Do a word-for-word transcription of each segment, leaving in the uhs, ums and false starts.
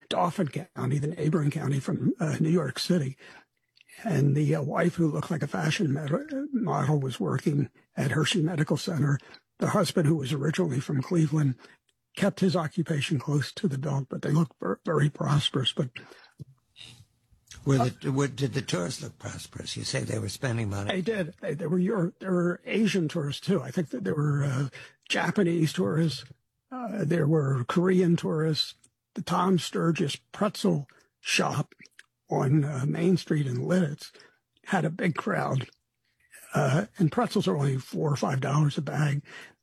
Dauphin County, the neighboring county from uh, New York City. And the uh, wife, who looked like a fashion med- model, was working at Hershey Medical Center. The husband, who was originally from Cleveland, kept his occupation close to the belt, but they looked ver- very prosperous. But were the, were, did the tourists look prosperous? You say they were spending money. They did. They, they were Europe. There were Asian tourists too. I think that there were uh, Japanese tourists. Uh, there were Korean tourists. The Tom Sturgis pretzel shop on uh, Main Street in Lidditz had a big crowd. Uh, and pretzels are only four or five dollars a bag.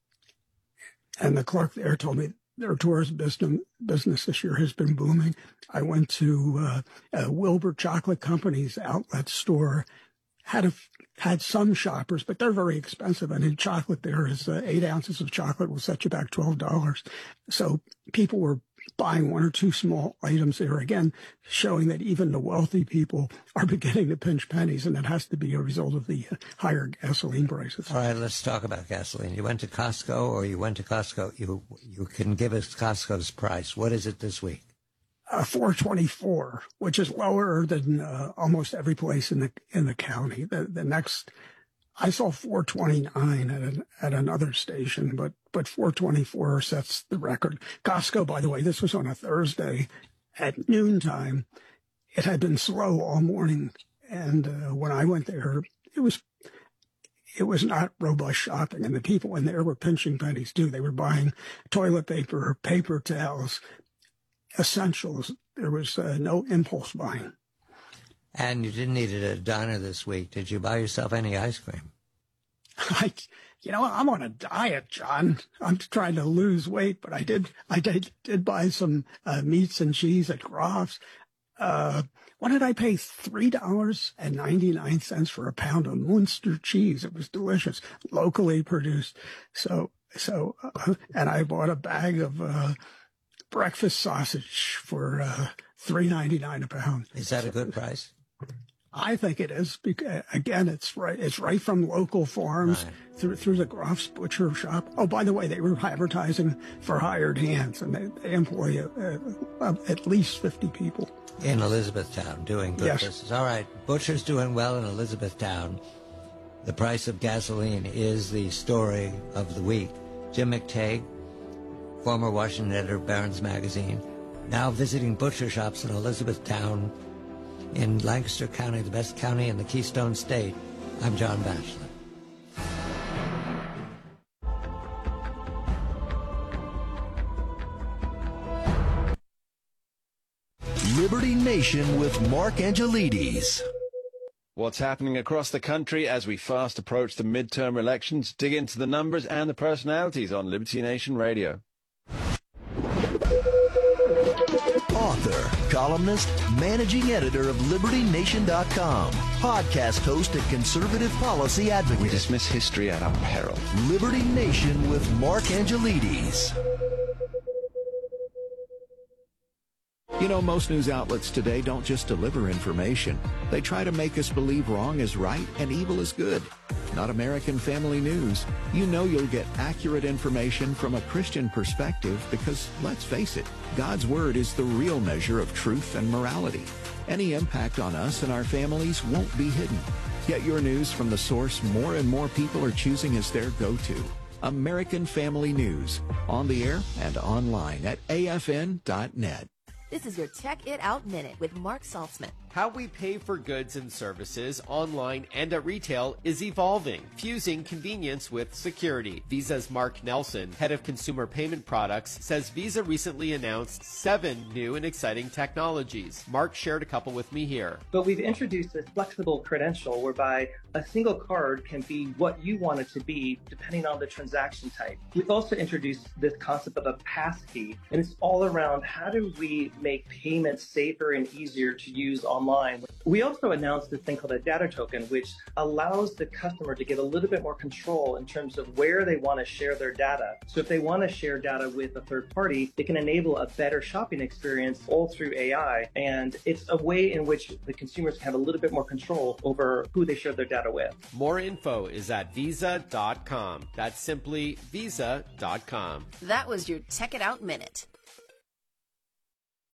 And the clerk there told me their tourist business, business this year has been booming. I went to uh, uh, Wilbur Chocolate Company's outlet store, had a, had some shoppers, but they're very expensive. And in chocolate, there is uh, eight ounces of chocolate will set you back twelve dollars. So people were buying one or two small items there, again, showing that even the wealthy people are beginning to pinch pennies, and that has to be a result of the higher gasoline prices. All right, let's talk about gasoline. You went to Costco, or you went to Costco, you you can give us Costco's price. What is it this week? Uh, four twenty-four, which is lower than uh, almost every place in the in the county. The, the next, I saw four twenty-nine at an, at another station, but but four twenty-four sets the record. Costco, by the way, this was on a Thursday at noontime. It had been slow all morning, and uh, when I went there, it was it was not robust shopping, and the people in there were pinching pennies too. They were buying toilet paper, paper towels, essentials. There was uh, no impulse buying. And you didn't eat at a diner this week. Did you buy yourself any ice cream? I, you know, I'm on a diet, John. I'm trying to lose weight, but I did, I did, did buy some uh, meats and cheese at Groff's. Uh, what did I pay? three dollars and ninety-nine cents for a pound of Munster cheese. It was delicious, locally produced. So, so, uh, and I bought a bag of, uh, breakfast sausage for, uh, three ninety-nine a pound. Is that a good price? I think it is, because again, it's right, it's right from local farms right. through, through the Groff's butcher shop. Oh, by the way, they were advertising for hired hands, and they, they employ uh, uh, at least fifty people. In Elizabethtown, doing good yes. business. All right, butchers doing well in Elizabethtown. The price of gasoline is the story of the week. Jim McTague, former Washington editor of Barron's Magazine, now visiting butcher shops in Elizabethtown in Lancaster County, the best county in the Keystone State. I'm John Batchelor. Liberty Nation with Mark Angelides. What's happening across the country as we fast approach the midterm elections? Dig into the numbers and the personalities on Liberty Nation Radio. Author, columnist, managing editor of Liberty Nation dot com, podcast host and conservative policy advocate. We dismiss history at our peril. Liberty Nation with Mark Angelides. You know, most news outlets today don't just deliver information. They try to make us believe wrong is right and evil is good. Not American Family News. You know you'll get accurate information from a Christian perspective because, let's face it, God's Word is the real measure of truth and morality. Any impact on us and our families won't be hidden. Get your news from the source more and more people are choosing as their go-to. American Family News. On the air and online at A F N dot net. This is your Check It Out Minute with Mark Saltzman. How we pay for goods and services online and at retail is evolving, fusing convenience with security. Visa's Mark Nelson, head of consumer payment products, says Visa recently announced seven new and exciting technologies. Mark shared a couple with me here. But we've introduced a flexible credential whereby a single card can be what you want it to be depending on the transaction type. We've also introduced this concept of a passkey, and it's all around how do we make payments safer and easier to use online. We also announced this thing called a data token, which allows the customer to get a little bit more control in terms of where they want to share their data. So if they want to share data with a third party, they can enable a better shopping experience all through A I. And it's a way in which the consumers can have a little bit more control over who they share their data with. More info is at Visa dot com. That's simply Visa dot com. That was your Check It Out Minute.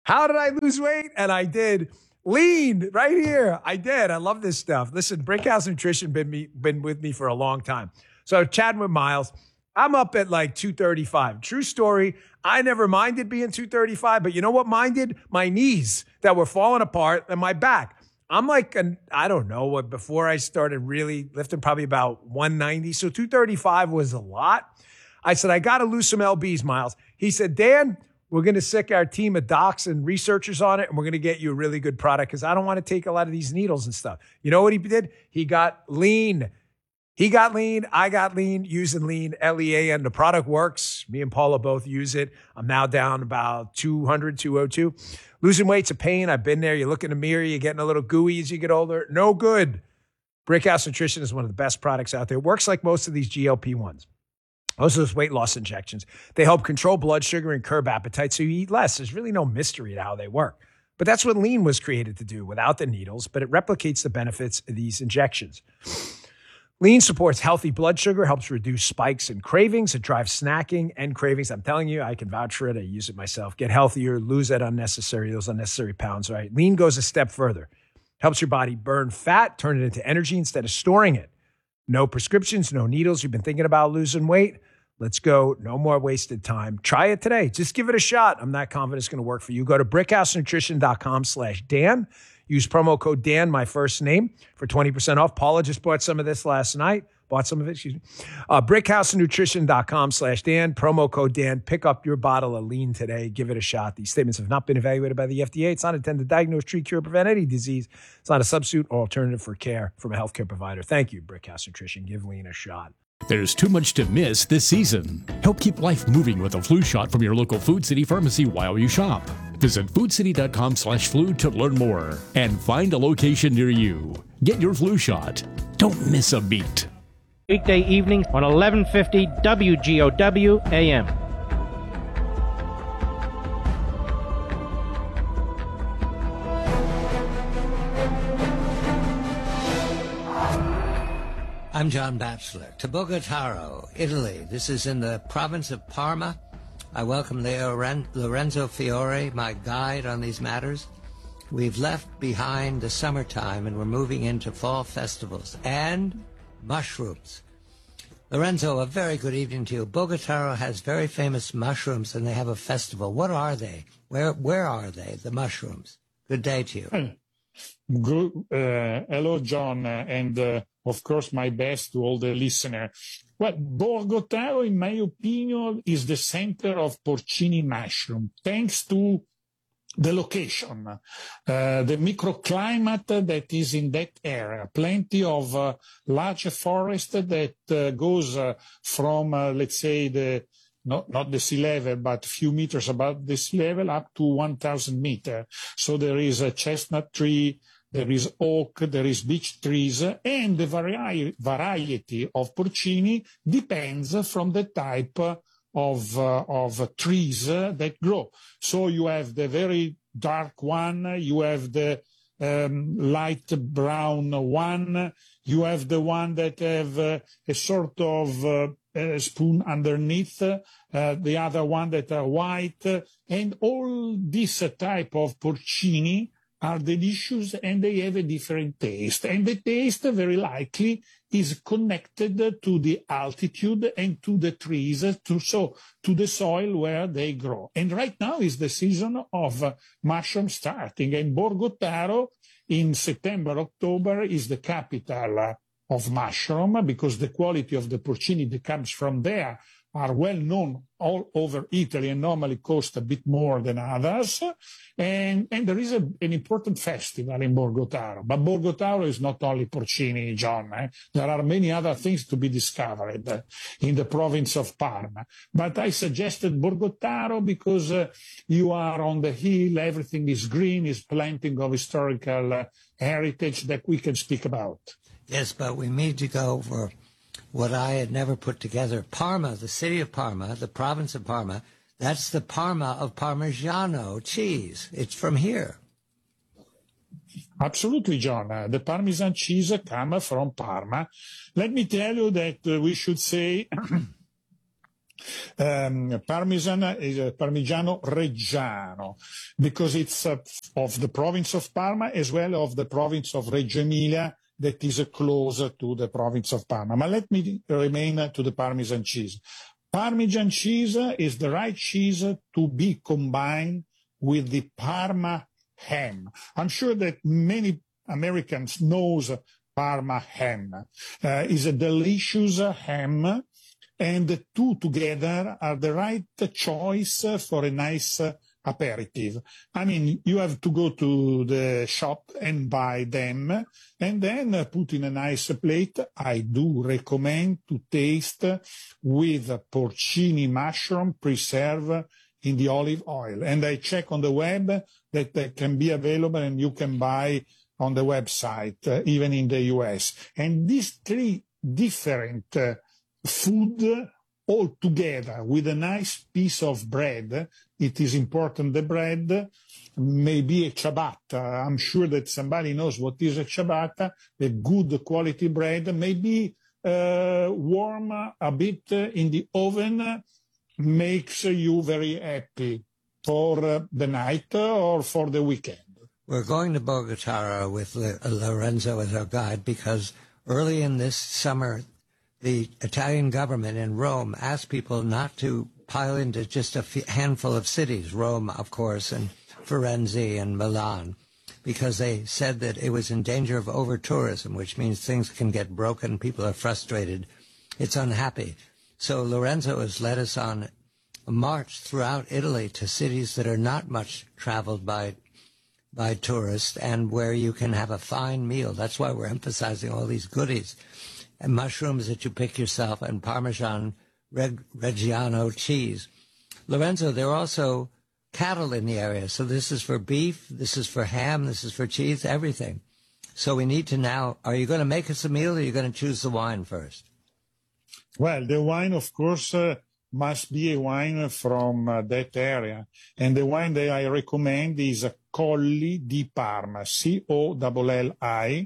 How did I lose weight? And I did. Lean right here. I did. I love this stuff. Listen, Brickhouse Nutrition been me been with me for a long time. So chatting with Miles, I'm up at like two thirty-five. True story. I never minded being two thirty-five, but you know what minded? My knees that were falling apart and my back. I'm like, an, I don't know what, before I started really lifting, probably about one ninety. So two thirty-five was a lot. I said, I got to lose some L Bs, Miles. He said, Dan, we're going to sick our team of docs and researchers on it, and we're going to get you a really good product because I don't want to take a lot of these needles and stuff. You know what he did? He got lean. He got lean. I got lean using lean, L E A N. The product works. Me and Paula both use it. I'm now down about two hundred, two oh two. Losing weight's a pain. I've been there. You look in the mirror. You're getting a little gooey as you get older. No good. Brickhouse Nutrition is one of the best products out there. It works like most of these G L P ones. Most of those weight loss injections. They help control blood sugar and curb appetite so you eat less. There's really no mystery to how they work. But that's what lean was created to do without the needles, but it replicates the benefits of these injections. Lean supports healthy blood sugar, helps reduce spikes and cravings. It drives snacking and cravings. I'm telling you, I can vouch for it. I use it myself. Get healthier, lose that unnecessary, those unnecessary pounds, right? Lean goes a step further. Helps your body burn fat, turn it into energy instead of storing it. No prescriptions, no needles. You've been thinking about losing weight? Let's go. No more wasted time. Try it today. Just give it a shot. I'm not confident it's going to work for you. Go to brickhousenutrition.com slash Dan. Use promo code Dan, my first name, for twenty percent off. Paula just bought some of this last night. Bought some of it, excuse me. Uh, brickhousenutrition.com slash Dan. Promo code Dan. Pick up your bottle of lean today. Give it a shot. These statements have not been evaluated by the F D A. It's not intended to diagnose, treat, cure, or prevent any disease. It's not a substitute or alternative for care from a healthcare provider. Thank you, Brickhouse Nutrition. Give lean a shot. There's too much to miss this season. Help keep life moving with a flu shot from your local Food City pharmacy while you shop. Visit foodcity.com slash flu to learn more and find a location near you. Get your flu shot. Don't miss a beat. Weekday evening on eleven fifty W G O W A M. I'm John Batchelor. To Bogataro, Italy. This is in the province of Parma. I welcome Leo Lorenzo Fiore, my guide on these matters. We've left behind the summertime and we're moving into fall festivals and mushrooms. Lorenzo, a very good evening to you. Bogataro has very famous mushrooms and they have a festival. What are they? Where where are they, the mushrooms? Good day to you. Good. Uh, hello, John, uh, and uh, of course, my best to all the listeners. Well, Bogataro, in my opinion, is the center of porcini mushroom, thanks to the location, uh, the microclimate that is in that area. Plenty of uh, large forest that uh, goes uh, from, uh, let's say, the not not the sea level, but a few meters above the sea level, up to one thousand meters. So there is a chestnut tree, there is oak, there is beech trees, and the vari- variety of porcini depends from the type of uh, of trees that grow. So you have the very dark one, you have the um, light brown one, you have the one that have uh, a sort of uh, a spoon underneath, uh, the other one that are white, and all this type of porcini are delicious and they have a different taste. And the taste very likely is connected to the altitude and to the trees, to so to the soil where they grow. And right now is the season of uh, mushroom starting. And Bogataro in September, October is the capital uh, of mushroom because the quality of the porcini that comes from there are well known all over Italy and normally cost a bit more than others. And, and there is a, an important festival in Bogataro. But Bogataro is not only porcini, John. Eh? There are many other things to be discovered uh, in the province of Parma. But I suggested Bogataro because uh, you are on the hill, everything is green, is plenty of historical uh, heritage that we can speak about. Yes, but we need to go for what I had never put together. Parma, the city of Parma, the province of Parma, that's the Parma of Parmigiano cheese. It's from here. Absolutely, John. Uh, the Parmesan cheese comes from Parma. Let me tell you that uh, we should say Um, Parmesan is a Parmigiano Reggiano because it's uh, of the province of Parma as well of the province of Reggio Emilia that is uh, closer to the province of Parma. But let me remain uh, to the Parmesan cheese. Parmesan cheese is the right cheese to be combined with the Parma ham. I'm sure that many Americans knows Parma ham. Uh, it's a delicious ham, and the two together are the right choice for a nice aperitif. I mean, you have to go to the shop and buy them and then put in a nice plate. I do recommend to taste with porcini mushroom preserved in the olive oil. And I check on the web that they can be available and you can buy on the website, uh, even in the U S. And these three different uh, food all together with a nice piece of bread. It is important, the bread, maybe a ciabatta. I'm sure that somebody knows what is a ciabatta, a good quality bread, maybe uh, warm a bit in the oven, makes you very happy for uh, the night or for the weekend. We're going to Bogotaro with Lorenzo as our guide because early in this summer, the Italian government in Rome asked people not to pile into just a handful of cities, Rome, of course, and Firenze and Milan, because they said that it was in danger of over-tourism, which means things can get broken, people are frustrated, it's unhappy. So Lorenzo has led us on a march throughout Italy to cities that are not much traveled by by tourists and where you can have a fine meal. That's why we're emphasizing all these goodies. And mushrooms that you pick yourself, and Parmesan Reg- Reggiano cheese. Lorenzo, there are also cattle in the area. So this is for beef, this is for ham, this is for cheese, everything. So we need to now, are you going to make us a meal or are you going to choose the wine first? Well, the wine, of course, uh, must be a wine from uh, that area. And the wine that I recommend is uh, Colli di Parma, C O L L I.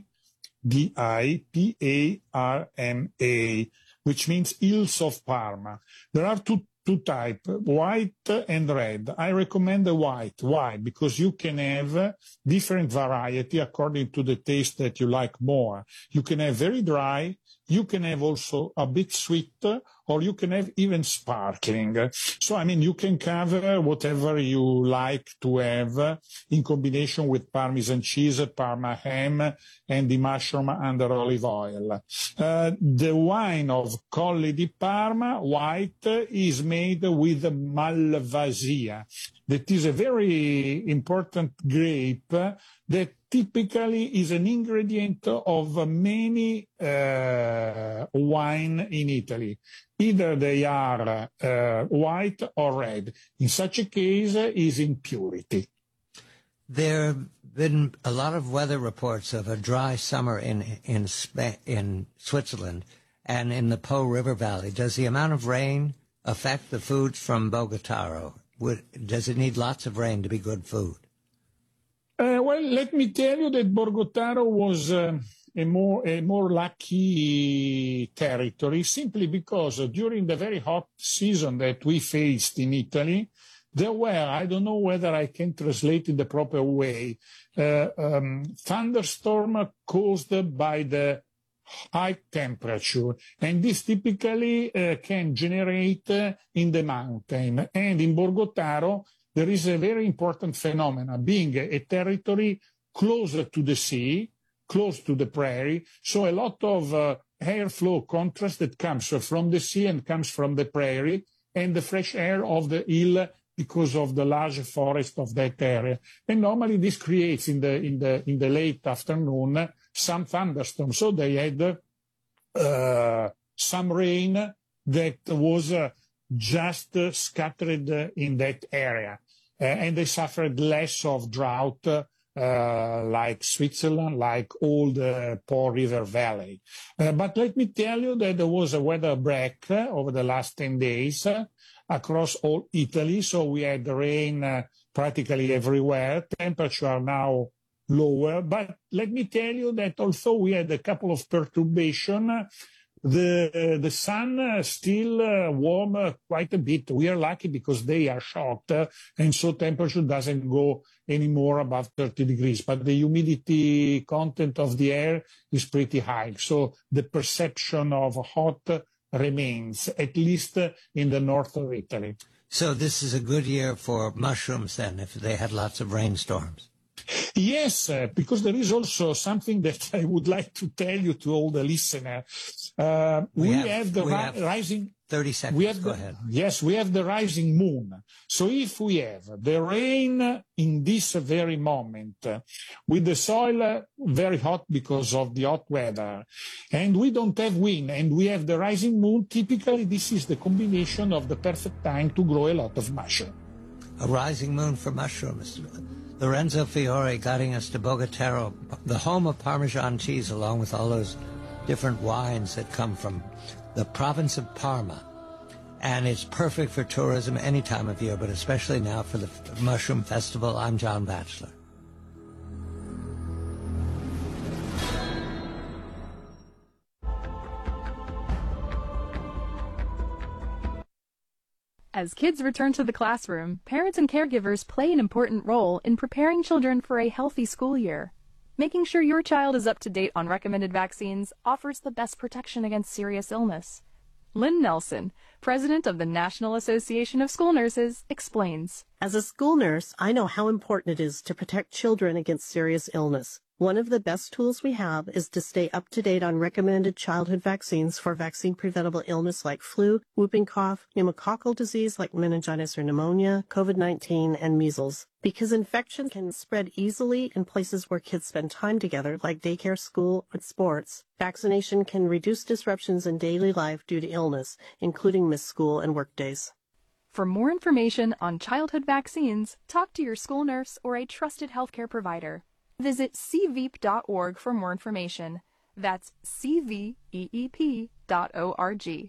D I P A R M A, which means Hills of Parma. There are two, two types, white and red. I recommend the white. Why? Because you can have different variety according to the taste that you like more. You can have very dry, you can have also a bit sweet, or you can have even sparkling. So, I mean, you can cover whatever you like to have in combination with Parmesan cheese, Parma ham, and the mushroom under olive oil. Uh, the wine of Colli di Parma, white, is made with Malvasia. That is a very important grape that typically is an ingredient of many uh, wine in Italy. Either they are uh, white or red. In such a case, is impurity. There have been a lot of weather reports of a dry summer in in Sp- in Switzerland and in the Po River Valley. Does the amount of rain affect the foods from Bogotaro? Would, does it need lots of rain to be good food? Uh, well, let me tell you that Bogotaro was uh, a more a more lucky territory simply because uh, during the very hot season that we faced in Italy, there were, I don't know whether I can translate in the proper way, uh, um, thunderstorm caused by the high temperature. And this typically uh, can generate uh, in the mountain. And in Bogotaro, there is a very important phenomenon, being a, a territory closer to the sea, close to the prairie. So a lot of uh, airflow contrast that comes from the sea and comes from the prairie and the fresh air of the hill because of the large forest of that area. And normally this creates in the, in the, in the late afternoon some thunderstorms. So they had uh, some rain that was uh, just uh, scattered uh, in that area. Uh, and they suffered less of drought uh, like Switzerland, like all the Po River Valley. Uh, but let me tell you that there was a weather break uh, over the last ten days uh, across all Italy. So we had rain uh, practically everywhere. Temperatures are now lower. But let me tell you that although we had a couple of perturbations, the the sun uh, still uh, warm uh, quite a bit. We are lucky because they are shocked, uh, and so temperature doesn't go anymore above thirty degrees. But the humidity content of the air is pretty high, so the perception of hot remains, at least uh, in the north of Italy. So this is a good year for mushrooms then, if they had lots of rainstorms. Yes, uh, because there is also something that I would like to tell you to all the listeners. Uh, we, we have, have the we ri- have rising. thirty seconds. We have Go the, ahead. Yes, we have the rising moon. So if we have the rain in this very moment, uh, with the soil uh, very hot because of the hot weather, and we don't have wind, and we have the rising moon, typically this is the combination of the perfect time to grow a lot of mushroom. A rising moon for mushrooms. Lorenzo Fiore guiding us to Bogatero, the home of Parmesan cheese, along with all those different wines that come from the province of Parma. And it's perfect for tourism any time of year, but especially now for the Mushroom Festival. I'm John Batchelor. As kids return to the classroom, parents and caregivers play an important role in preparing children for a healthy school year. Making sure your child is up to date on recommended vaccines offers the best protection against serious illness. Lynn Nelson, president of the National Association of School Nurses, explains. As a school nurse, I know how important it is to protect children against serious illness. One of the best tools we have is to stay up to date on recommended childhood vaccines for vaccine-preventable illness like flu, whooping cough, pneumococcal disease like meningitis or pneumonia, COVID nineteen, and measles. Because infection can spread easily in places where kids spend time together, like daycare, school, and sports, vaccination can reduce disruptions in daily life due to illness, including missed school and work days. For more information on childhood vaccines, talk to your school nurse or a trusted healthcare provider. Visit c veep dot org for more information. That's c veep dot org.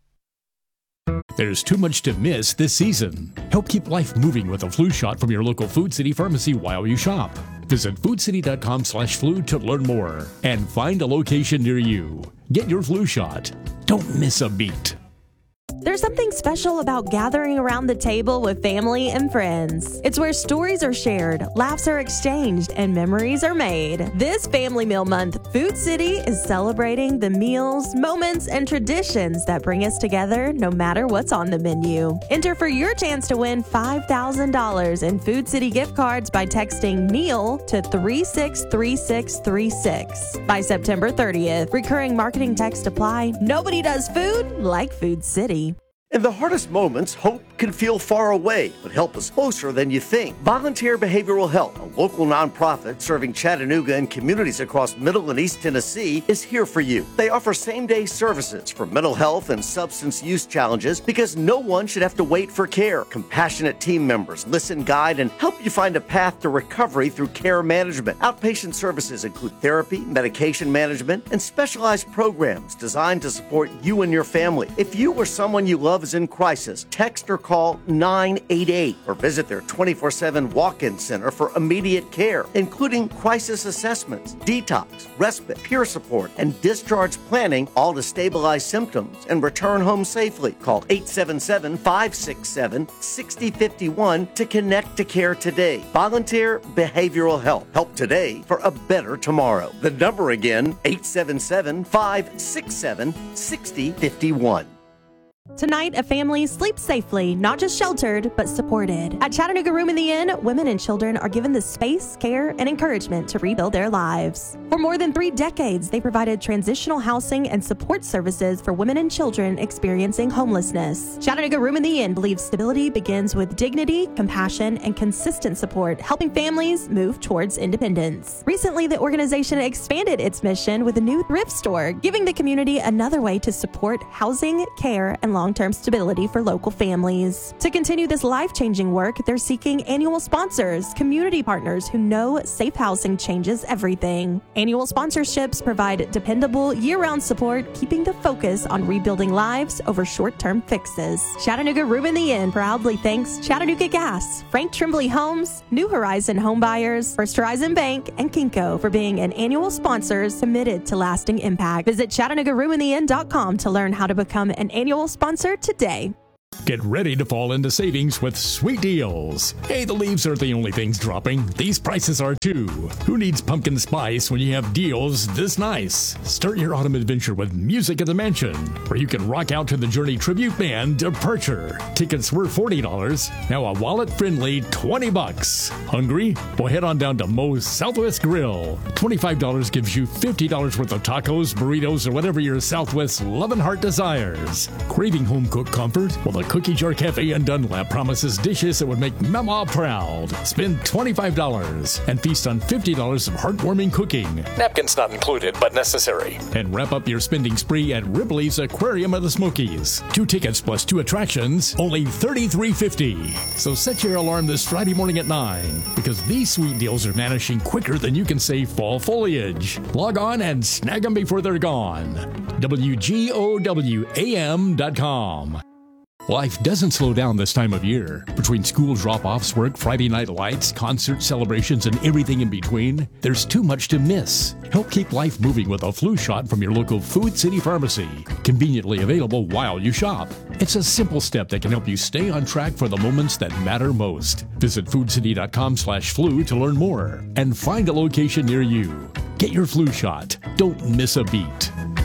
There's too much to miss this season. Help keep life moving with a flu shot from your local Food City pharmacy while you shop. Visit food city dot com slash flu to learn more and find a location near you. Get your flu shot. Don't miss a beat. There's something special about gathering around the table with family and friends. It's where stories are shared, laughs are exchanged, and memories are made. This Family Meal Month, Food City is celebrating the meals, moments, and traditions that bring us together no matter what's on the menu. Enter for your chance to win five thousand dollars in Food City gift cards by texting meal to three six three six three six. By September thirtieth, recurring marketing text apply. Nobody does food like Food City. In the hardest moments, hope can feel far away, but help is closer than you think. Volunteer Behavioral Health, a local nonprofit serving Chattanooga and communities across Middle and East Tennessee, is here for you. They offer same-day services for mental health and substance use challenges because no one should have to wait for care. Compassionate team members listen, guide, and help you find a path to recovery through care management. Outpatient services include therapy, medication management, and specialized programs designed to support you and your family. If you or someone you love is in crisis, text or call nine eight eight or visit their twenty-four seven walk-in center for immediate care, including crisis assessments, detox, respite, peer support, and discharge planning, all to stabilize symptoms and return home safely. Call eight seven seven, five six seven, six zero five one to connect to care today. Volunteer Behavioral Health. Help today for a better tomorrow. The number again, eight seven seven, five six seven, six zero five one. Tonight, a family sleeps safely, not just sheltered, but supported. At Chattanooga Room in the Inn, women and children are given the space, care, and encouragement to rebuild their lives. For more than three decades, they provided transitional housing and support services for women and children experiencing homelessness. Chattanooga Room in the Inn believes stability begins with dignity, compassion, and consistent support, helping families move towards independence. Recently, the organization expanded its mission with a new thrift store, giving the community another way to support housing, care, and long long-term stability for local families. To continue this life-changing work, they're seeking annual sponsors, community partners who know safe housing changes everything. Annual sponsorships provide dependable year-round support, keeping the focus on rebuilding lives over short-term fixes. Chattanooga Room in the Inn proudly thanks Chattanooga Gas, Frank Tremblay Homes, New Horizon Home Buyers, First Horizon Bank, and Kinko for being an annual sponsors committed to lasting impact. Visit Chattanooga Room in the Inn dot com to learn how to become an annual sponsor today. Get ready to fall into savings with sweet deals. Hey, the leaves aren't the only things dropping. These prices are too. Who needs pumpkin spice when you have deals this nice? Start your autumn adventure with Music at the Mansion, where you can rock out to the Journey tribute band Departure. Tickets were forty dollars, now a wallet-friendly twenty bucks. Hungry? Well, head on down to Moe's Southwest Grill. twenty-five dollars gives you fifty dollars worth of tacos, burritos, or whatever your Southwest loving heart desires. Craving home-cooked comfort? Well, the Cookie Jar Cafe in Dunlap promises dishes that would make Mama proud. Spend twenty-five dollars and feast on fifty dollars of heartwarming cooking. Napkins not included, but necessary. And wrap up your spending spree at Ripley's Aquarium of the Smokies. Two tickets plus two attractions, only thirty-three fifty. So set your alarm this Friday morning at nine, because these sweet deals are vanishing quicker than you can save fall foliage. Log on and snag them before they're gone. W G O W A M dot com. Life doesn't slow down this time of year. Between school drop-offs, work, Friday night lights, concert celebrations, and everything in between, there's too much to miss. Help keep life moving with a flu shot from your local Food City Pharmacy, conveniently available while you shop. It's a simple step that can help you stay on track for the moments that matter most. Visit food city dot com slash flu to learn more and find a location near you. Get your flu shot. Don't miss a beat.